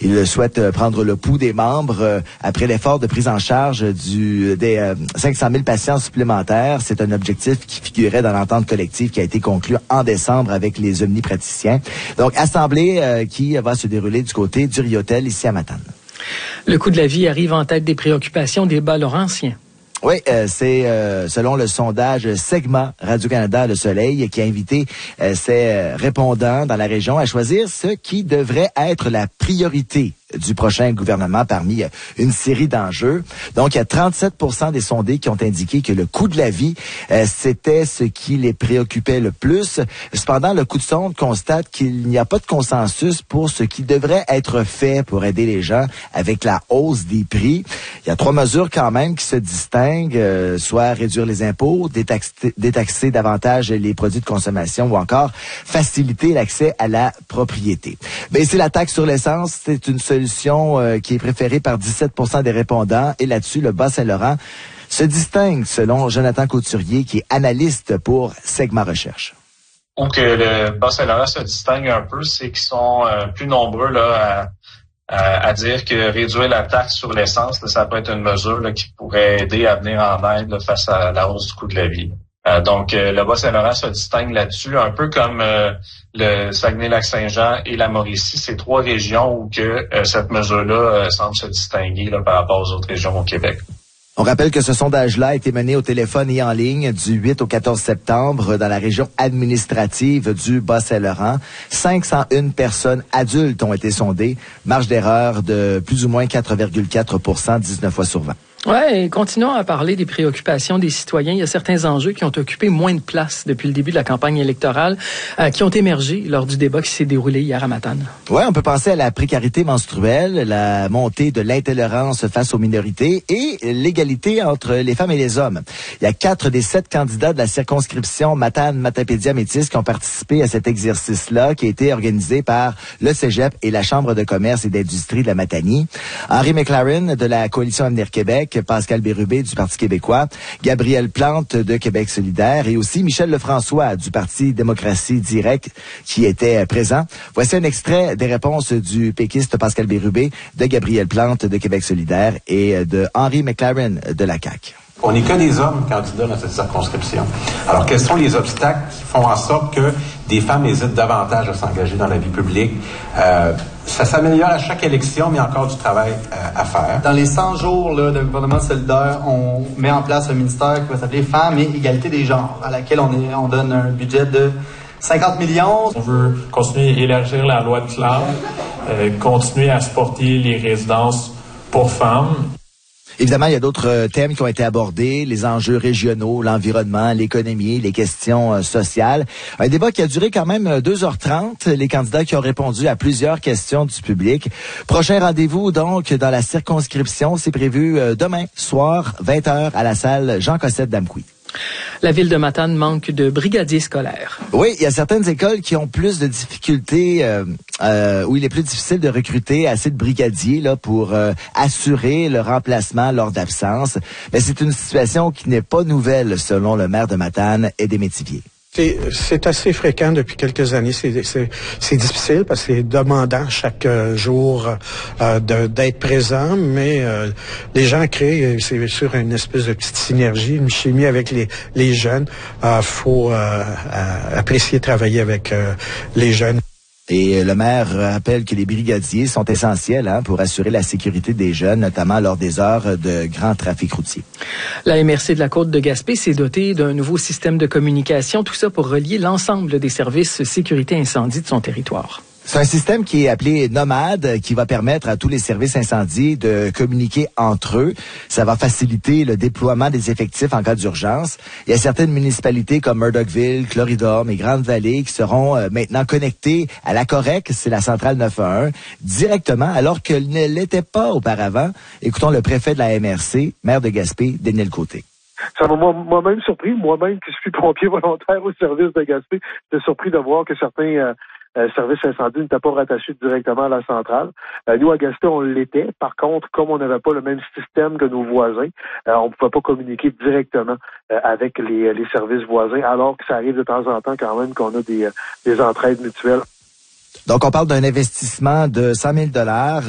Il souhaite prendre le pouls des membres après l'effort de prise en charge des 500 000 patients supplémentaires. C'est un objectif qui figurait dans l'entente collective qui a été conclue en décembre avec les omnipraticiens. Donc, assemblée qui va se dérouler du côté du Riotel ici à Matane. Le coût de la vie arrive en tête des préoccupations des Bas-Laurentiens. Oui, c'est selon le sondage Segma Radio-Canada Le Soleil qui a invité ses répondants dans la région à choisir ce qui devrait être la priorité du prochain gouvernement parmi une série d'enjeux. Donc, il y a 37% des sondés qui ont indiqué que le coût de la vie, c'était ce qui les préoccupait le plus. Cependant, le coup de sonde constate qu'il n'y a pas de consensus pour ce qui devrait être fait pour aider les gens avec la hausse des prix. Il y a 3 mesures quand même qui se distinguent, soit réduire les impôts, détaxer davantage les produits de consommation ou encore faciliter l'accès à la propriété. Baisser la taxe sur l'essence, c'est une solution qui est préférée par 17% des répondants. Et là-dessus, le Bas-Saint-Laurent se distingue, selon Jonathan Couturier, qui est analyste pour Segma Recherche. Donc, le Bas-Saint-Laurent se distingue un peu, c'est qu'ils sont plus nombreux là à dire que réduire la taxe sur l'essence, là, ça peut être une mesure là, qui pourrait aider à venir en aide là, face à la hausse du coût de la vie. Donc, le Bas-Saint-Laurent se distingue là-dessus, un peu comme le Saguenay-Lac-Saint-Jean et la Mauricie. C'est 3 régions où que cette mesure-là semble se distinguer là, par rapport aux autres régions au Québec. On rappelle que ce sondage-là a été mené au téléphone et en ligne du 8 au 14 septembre dans la région administrative du Bas-Saint-Laurent. 501 personnes adultes ont été sondées. Marge d'erreur de plus ou moins 4,4%, 19 fois sur 20. Ouais, et continuons à parler des préoccupations des citoyens. Il y a certains enjeux qui ont occupé moins de place depuis le début de la campagne électorale, qui ont émergé lors du débat qui s'est déroulé hier à Matane. Ouais, on peut penser à la précarité menstruelle, la montée de l'intolérance face aux minorités et l'égalité entre les femmes et les hommes. Il y a 4 des 7 candidats de la circonscription Matane-Matapédia-Métis qui ont participé à cet exercice-là, qui a été organisé par le Cégep et la Chambre de commerce et d'industrie de la Matanie. Henri McLaren de la Coalition Avenir Québec, Pascal Bérubé du Parti québécois, Gabriel Plante de Québec solidaire et aussi Michel Lefrançois du Parti démocratie directe qui était présent. Voici un extrait des réponses du péquiste Pascal Bérubé, de Gabriel Plante de Québec solidaire et de Henri McLaren de la CAQ. On n'est que des hommes candidats dans cette circonscription. Alors, quels sont les obstacles qui font en sorte que des femmes hésitent davantage à s'engager dans la vie publique? Ça s'améliore à chaque élection, mais il y a encore du travail à faire. Dans les 100 jours là, de gouvernement solidaire, on met en place un ministère qui va s'appeler Femmes et égalité des genres, à laquelle on donne un budget de 50 millions. On veut continuer à élargir la loi de classe, continuer à supporter les résidences pour femmes. Évidemment, il y a d'autres thèmes qui ont été abordés, les enjeux régionaux, l'environnement, l'économie, les questions sociales. Un débat qui a duré quand même 2h30. Les candidats qui ont répondu à plusieurs questions du public. Prochain rendez-vous, donc, dans la circonscription, c'est prévu demain soir, 20h, à la salle Jean Cossette d'Amqui. La ville de Matane manque de brigadiers scolaires. Oui, il y a certaines écoles qui ont plus de difficultés, où il est plus difficile de recruter assez de brigadiers là pour assurer le remplacement lors d'absence. Mais c'est une situation qui n'est pas nouvelle selon le maire de Matane et des Métiviers. C'est assez fréquent depuis quelques années. C'est difficile parce que c'est demandant chaque jour d'être présent, mais les gens créent, c'est sûr, une espèce de petite synergie, une chimie avec les jeunes. Faut apprécier travailler avec les jeunes. Et le maire rappelle que les brigadiers sont essentiels pour assurer la sécurité des jeunes, notamment lors des heures de grand trafic routier. La MRC de la Côte-de-Gaspé s'est dotée d'un nouveau système de communication, tout ça pour relier l'ensemble des services sécurité incendie de son territoire. C'est un système qui est appelé Nomade, qui va permettre à tous les services incendies de communiquer entre eux. Ça va faciliter le déploiement des effectifs en cas d'urgence. Il y a certaines municipalités comme Murdochville, Corridor et Grande-Vallée qui seront maintenant connectées à la Correc, c'est la centrale 911, directement, alors qu'elle ne l'était pas auparavant. Écoutons le préfet de la MRC, maire de Gaspé, Daniel Côté. Ça m'a moi-même surpris, moi-même qui suis pompier volontaire au service de Gaspé, j'étais surpris de voir que certains services incendies n'étaient pas rattachés directement à la centrale. Nous, à Gaspé, on l'était. Par contre, comme on n'avait pas le même système que nos voisins, on ne pouvait pas communiquer directement avec les services voisins, alors que ça arrive de temps en temps quand même qu'on a des entraides mutuelles. Donc, on parle d'un investissement de 100 000 $.